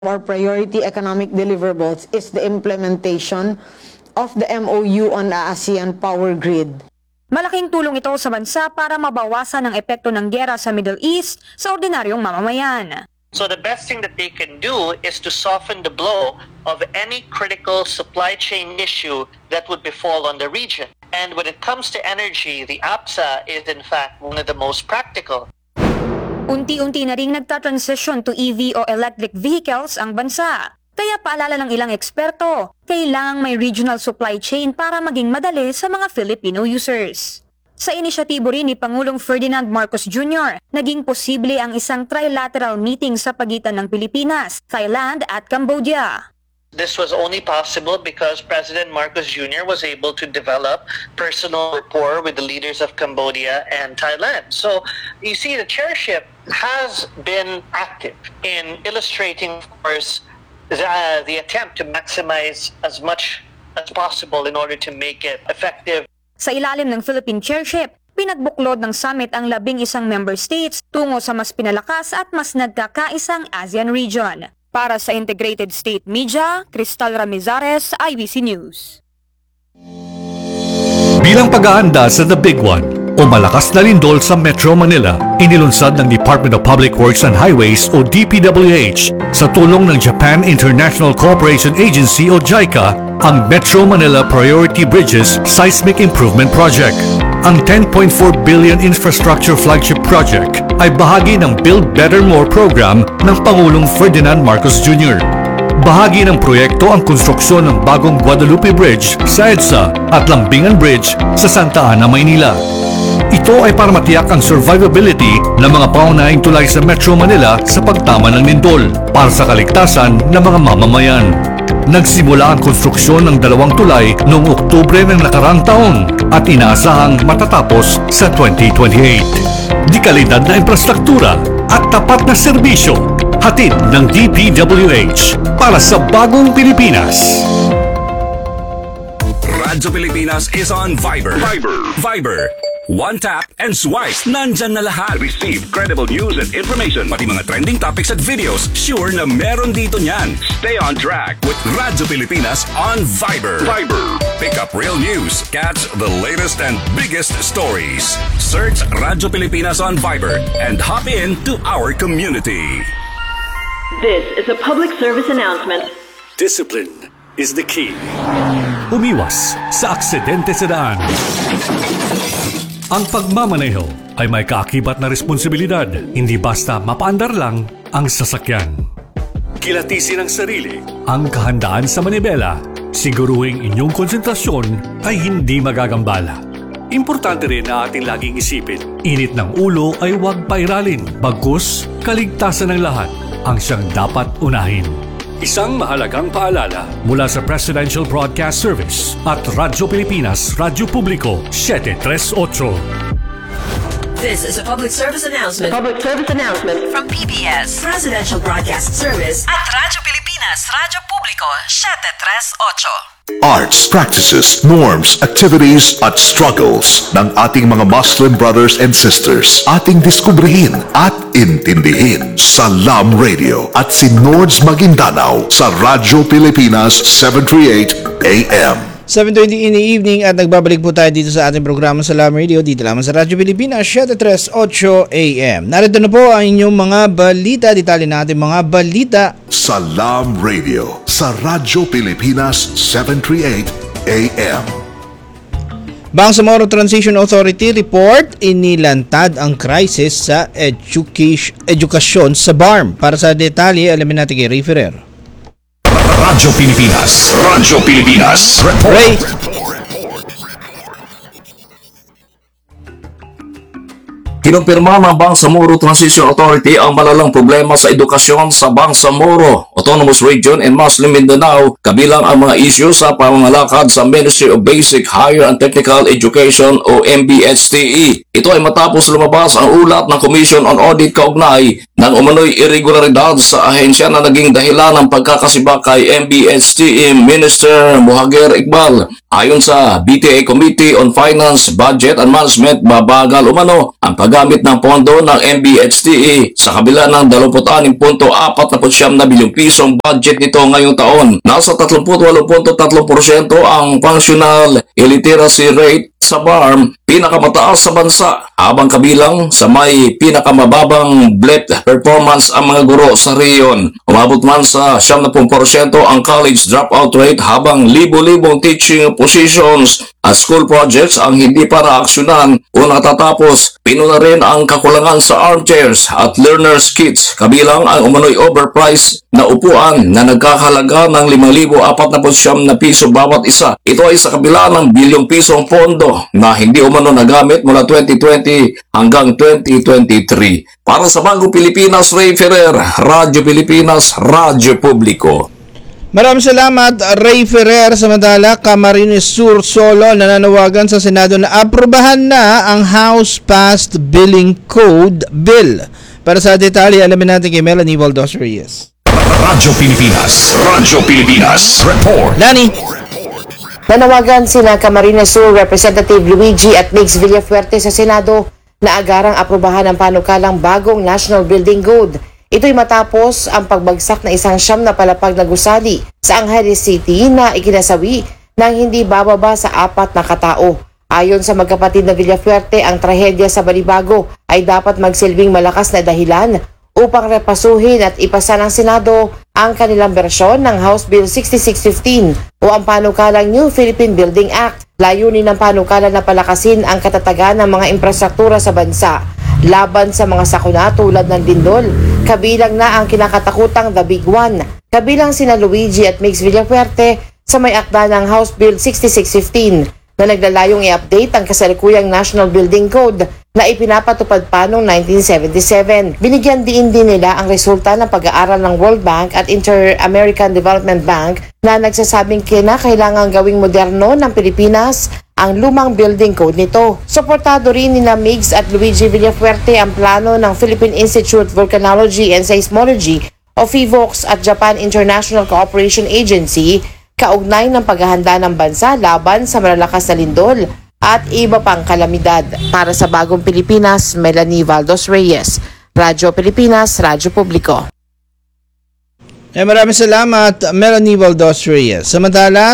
our priority economic deliverables is the implementation of the MOU on the ASEAN Power Grid. Malaking tulong ito sa bansa para mabawasan ang epekto ng giyera sa Middle East sa ordinaryong mamamayan. So the best thing that they can do is to soften the blow of any critical supply chain issue that would befall on the region. And when it comes to energy, the APSA is in fact one of the most practical. Unti-unti na ring nagta-transition to EV o electric vehicles ang bansa. Kaya paalala ng ilang eksperto, kailangang may regional supply chain para maging madali sa mga Filipino users. Sa inisyatibo rin ni Pangulong Ferdinand Marcos Jr., naging posible ang isang trilateral meeting sa pagitan ng Pilipinas, Thailand at Cambodia. This was only possible because President Marcos Jr. was able to develop personal rapport with the leaders of Cambodia and Thailand. So you see, the chairship has been active in illustrating, of course, the attempt to maximize as much as possible in order to make it effective. Sa ilalim ng Philippine chairship, pinagbuklod ng summit ang 11 member states tungo sa mas pinalakas at mas nagkakaisang ASEAN region. Para sa Integrated State Media, Cristal Ramizares, IBC News. Bilang pag-aanda sa The Big One o malakas na lindol sa Metro Manila, inilunsad ng Department of Public Works and Highways o DPWH sa tulong ng Japan International Cooperation Agency o JICA ang Metro Manila Priority Bridges Seismic Improvement Project. Ang 10.4 billion infrastructure flagship project ay bahagi ng Build Better More program ng Pangulong Ferdinand Marcos Jr. Bahagi ng proyekto ang konstruksyon ng bagong Guadalupe Bridge sa EDSA at Lambingan Bridge sa Santa Ana, Maynila. Ito ay para matiyak ang survivability ng mga pangunahing tulay sa Metro Manila sa pagtama ng lindol para sa kaligtasan ng mga mamamayan. Nagsimula ang konstruksyon ng 2 tulay noong Oktubre ng nakarang taon at inaasahang matatapos sa 2028. Di kalidad na infrastruktura at tapat na serbisyo, hatid ng DPWH para sa bagong Pilipinas. Radyo Pilipinas is on Viber. Viber. One tap and swipe. Nandyan na lahat. Receive credible news and information. Pati mga trending topics at videos. Sure na meron dito niyan. Stay on track with Radyo Pilipinas on Viber. Pick up real news. Catch the latest and biggest stories. Search Radyo Pilipinas on Viber and hop in to our community. This is a public service announcement. Discipline is the key. Umiwas sa aksidente sa daan. Ang pagmamaneho ay may kaakibat na responsibilidad, hindi basta mapaandar lang ang sasakyan. Kilatisin ang sarili, ang kahandaan sa manibela, siguruhing inyong konsentrasyon ay hindi magagambala. Importante rin na ating laging isipin, init ng ulo ay huwag pairalin, bagkus kaligtasan ng lahat ang siyang dapat unahin. Isang mahalagang paalala mula sa Presidential Broadcast Service at Radyo Pilipinas, Radyo Publiko 738. This is a public service announcement. From PBS, Presidential Broadcast Service at Radyo Pilipinas, Radyo Publiko 738. Arts, practices, norms, activities at struggles ng ating mga Muslim brothers and sisters. Ating diskubrihin at intindihin sa LAM Radio at si Nords Maguindanao sa Radyo Pilipinas 738 AM. 7:20 in the evening at nagbabalik po tayo dito sa ating programa sa LAM Radio dito lamang sa Radyo Pilipinas 738 AM. Narito na po ang inyong mga balita, detalye natin mga balita sa LAM Radio sa Radyo Pilipinas 738 AM. Bangsamoro Transition Authority report, inilantad ang crisis sa edukasyon sa BARM. Para sa detalye, alamin natin kay Ray Ferrer. Radyo Pilipinas. Ray. Kinumpirma ng Bangsamoro Transition Authority ang malalang problema sa edukasyon sa Bangsamoro, Autonomous Region and Muslim Mindanao, kabilang ang mga isyu sa pamamalakad sa Ministry of Basic, Higher and Technical Education o MBHTE. Ito ay matapos lumabas ang ulat ng Commission on Audit kaugnay ng umano'y irregularidad sa ahensya na naging dahilan ng pagkakasibak kay MBHTE Minister Mohager Iqbal. Ayon sa BTA Committee on Finance, Budget and Management, babagal umano ang ang paggamit ng pondo ng MBHTE sa kabila ng 26.49 na bilyong pisong budget nito ngayong taon. Nasa 38.3% ang functional illiteracy rate sa BARM, pinakamataas sa bansa, habang kabilang sa may pinakamababang BLET performance ang mga guro sa rehiyon. Umabot man sa 70% ang college dropout rate, habang libo-libong teaching positions at school projects ang hindi pa naaksyonan o natatapos. Pinuna rin ang kakulangan sa armchairs at learners kits, kabilang ang umano'y overpriced na upuan na nagkakahalaga ng 5,049 na piso bawat isa. Ito ay sa kabila ng bilyong pisong pondo na hindi umano nagamit mula 2020 hanggang 2023. Para sa Bagong Pilipinas, Ray Ferrer, Radyo Pilipinas, Radyo Publiko. Maraming salamat, Ray Ferrer. Samantala, Camarines Sur Solo nananawagan sa Senado na aprubahan na ang House-passed Billing Code Bill. Para sa detalye, alamin natin kay Melanie Valdos Reyes. Radyo Pilipinas, Radyo Pilipinas, report. Lani. Nanawagan sina Camarines Sur Representative Luigi at Mix Villafuerte sa Senado na agarang aprubahan ang panukalang bagong National Building Code. Ito'y matapos ang pagbagsak na isang siyam na palapag na gusali sa Angeles City na ikinasawi ng hindi bababa sa 4 na katao. Ayon sa magkapatid na Villafuerte, ang trahedya sa Balibago ay dapat magsilbing malakas na dahilan upang repasuhin at ipasa ng Senado ang kanilang bersyon ng House Bill 6615 o ang panukalang New Philippine Building Act. Layunin ng panukala na palakasin ang katatagan ng mga infrastruktura sa bansa laban sa mga sakuna tulad ng lindol, kabilang na ang kinakatakutang The Big One. Kabilang sina Luigi at Mix Villafuerte sa may akda ng House Bill 6615 na naglalayong i-update ang kasalukuyang National Building Code na ipinapatupad pa noong 1977. Binigyan din nila ang resulta ng pag-aaral ng World Bank at Inter-American Development Bank na nagsasabing kinakailangan gawing moderno ng Pilipinas ang lumang building code nito. Suportado rin nina Migs at Luigi Villafuerte ang plano ng Philippine Institute Volcanology and Seismology o PHIVOLCS at Japan International Cooperation Agency kaugnay ng paghahanda ng bansa laban sa malalakas na lindol at iba pang kalamidad. Para sa Bagong Pilipinas, Melanie Valdos Reyes, Radyo Pilipinas, Radyo Publiko. Maraming salamat, Melanie Valdos Reyes. Samantala,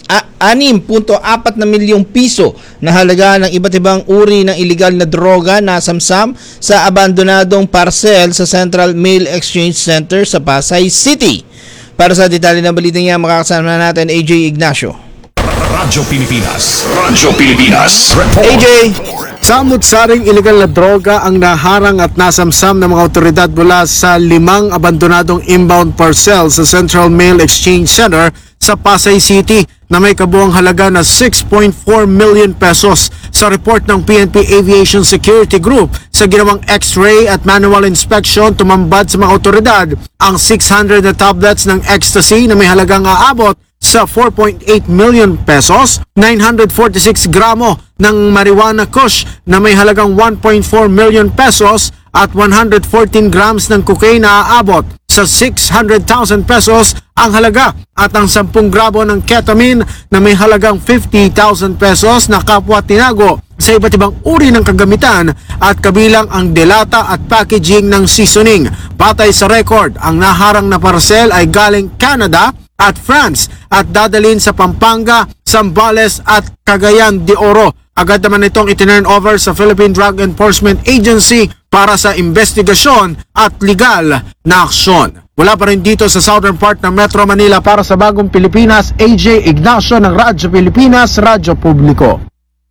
6.4 na milyong piso na halaga ng iba't ibang uri ng iligal na droga na samsam sa abandonadong parcel sa Central Mail Exchange Center sa Pasay City. Para sa detalye ng balita niya, makakasama natin AJ Ignacio. Radyo Pilipinas, Radyo Pilipinas, report. AJ! Samut-saring iligal na droga ang naharang at nasamsam ng mga otoridad mula sa 5 abandonadong inbound parcel sa Central Mail Exchange Center sa Pasay City na may kabuang halaga na 6.4 million pesos. Sa report ng PNP Aviation Security Group, sa ginawang x-ray at manual inspection, tumambad sa mga otoridad ang 600 na tablets ng ecstasy na may halagang aabot sa 4.8 million pesos, 946 gramo ng marijuana kush na may halagang 1.4 million pesos at 114 grams ng cocaine na aabot sa 600,000 pesos ang halaga at ang 10 gramo ng ketamine na may halagang 50,000 pesos na kapwa tinago sa iba't ibang uri ng kagamitan at kabilang ang delata at packaging ng seasoning. Batay sa record, ang naharang na parcel ay galing Canada at France at dadalhin sa Pampanga, Zambales at Cagayan de Oro. Agad naman itong itinurn over sa Philippine Drug Enforcement Agency para sa investigasyon at legal na aksyon. Wala pa rin dito sa southern part ng Metro Manila. Para sa Bagong Pilipinas, AJ Ignacio ng Radyo Pilipinas, Radyo Publiko.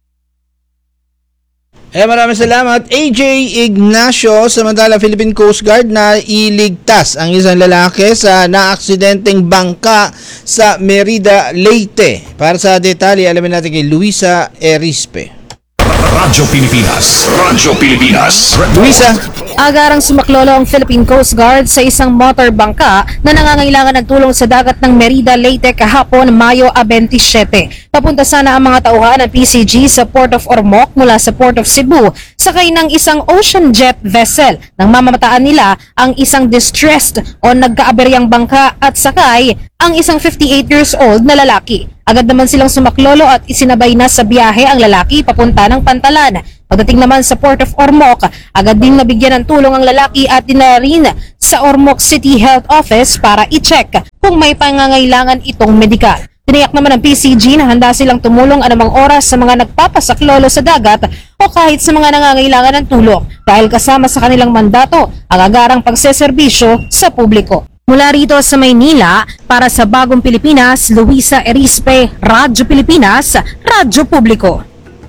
Maraming salamat, AJ Ignacio. Samantala, Philippine Coast Guard na iligtas ang isang lalaki sa naaksidenteng bangka sa Merida, Leyte. Para sa detalye, alamin natin kay Luisa Erispe. Radyo Pilipinas, Radyo Pilipinas, Luisa. Agarang sumaklolo ang Philippine Coast Guard sa isang motor bangka na nangangailangan ng tulong sa dagat ng Merida, Leyte kahapon, Mayo 27. Papunta sana ang mga tauhan ng PCG sa Port of Ormoc mula sa Port of Cebu sakay ng isang ocean jet vessel. Nang mamamataan nila ang isang distressed o nagkaaberyang bangka at sakay ang isang 58 years old na lalaki. Agad naman silang sumaklolo at isinabay na sa biyahe ang lalaki papunta ng Pantalan. Pagdating naman sa Port of Ormoc, agad ding nabigyan ng tulong ang lalaki at dinarin sa Ormoc City Health Office para i-check kung may pangangailangan itong medikal. Tiniyak naman ng PCG na handa silang tumulong anumang oras sa mga nagpapasaklolo sa dagat o kahit sa mga nangangailangan ng tulong dahil kasama sa kanilang mandato ang agarang pagseserbisyo sa publiko. Mula rito sa Maynila, para sa Bagong Pilipinas, Luisa Erispe, Radyo Pilipinas, Radyo Publiko.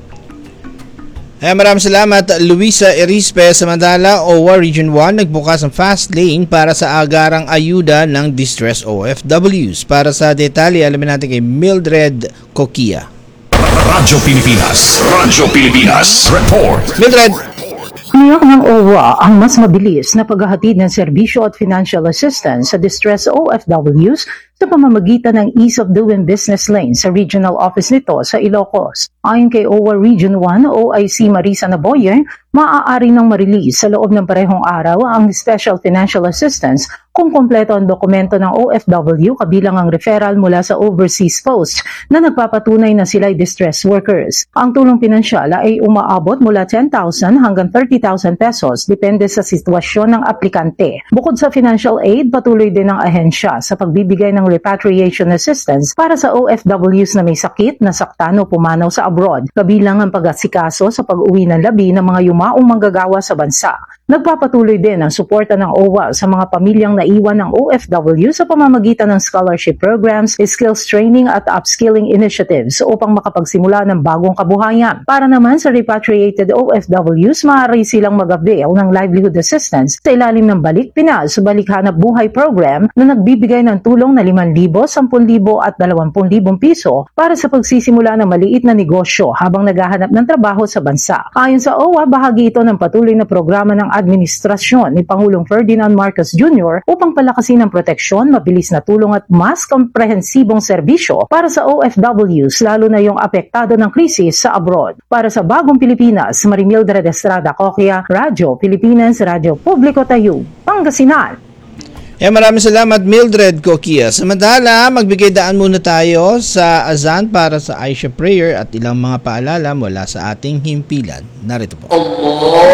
Maraming salamat, Luisa Erispe. Samantala, OWA Region 1 nagbukas ng fast lane para sa agarang ayuda ng distress OFWs. Para sa detalye, alamin natin kay Mildred Coquia. Radyo Pilipinas. Radyo Pilipinas. Report. Mildred. Hiniyak ng OWA ang mas mabilis na paghahatid ng serbisyo at financial assistance sa distress OFWs sa pamamagitan ng Ease of Doing Business Lane sa regional office nito sa Ilocos. Ayon kay OWA Region 1 OIC Marisa Naboyer, maaari nang ma-release sa loob ng parehong araw ang special financial assistance kung kompleto ang dokumento ng OFW kabilang ang referral mula sa overseas post na nagpapatunay na sila'y distress workers. Ang tulong pinansyal ay umaabot mula 10,000 hanggang 30,000 pesos depende sa sitwasyon ng aplikante. Bukod sa financial aid, patuloy din ang ahensya sa pagbibigay ng repatriation assistance para sa OFWs na may sakit, nasaktan o pumanaw sa abroad, kabilang ang pag-asikaso sa pag-uwi ng labi ng mga yumaong manggagawa sa bansa. Nagpapatuloy din ang suporta ng OWA sa mga pamilyang naiwan ng OFW sa pamamagitan ng scholarship programs, skills training at upskilling initiatives upang makapagsimula ng bagong kabuhayan. Para naman sa repatriated OFWs, maaari silang mag-avail ng livelihood assistance sa ilalim ng Balik Pinas Balik Hanap Buhay program na nagbibigay ng tulong na 5,000, 10,000 at 20,000 piso para sa pagsisimula ng maliit na negosyo habang naghahanap ng trabaho sa bansa. Ayon sa OWA, bahagi ito ng patuloy na programa ng administrasyon ni Pangulong Ferdinand Marcos Jr. upang palakasin ang proteksyon, mabilis na tulong at mas komprehensibong serbisyo para sa OFWs lalo na yung apektado ng krisis sa abroad. Para sa Bagong Pilipinas, Marimildred Estrada Coquia, Radyo Pilipinas, Radyo Publiko Tayo, Pangasinan. Maraming salamat, Mildred Coquia. Samantala, magbigay daan muna tayo sa azan para sa Aisha Prayer at ilang mga paalala mula sa ating himpilan. Narito po.